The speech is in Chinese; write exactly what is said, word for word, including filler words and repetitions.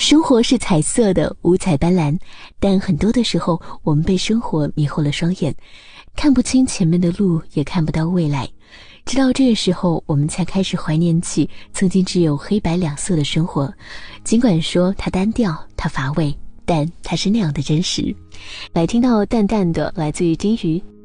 生活是彩色的，五彩斑斓，但很多的时候我们被生活迷惑了双眼，看不清前面的路，也看不到未来。直到这个时候，我们才开始怀念起曾经只有黑白两色的生活。尽管说它单调，它乏味，但它是那样的真实。来听到淡淡的，来自于金鱼